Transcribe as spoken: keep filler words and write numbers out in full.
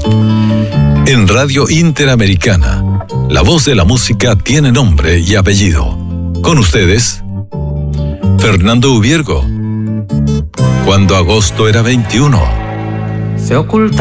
En Radio Interamericana, la voz de la música tiene nombre y apellido. Con ustedes, Fernando Ubiergo. Cuando agosto era veintiuno. Se oculta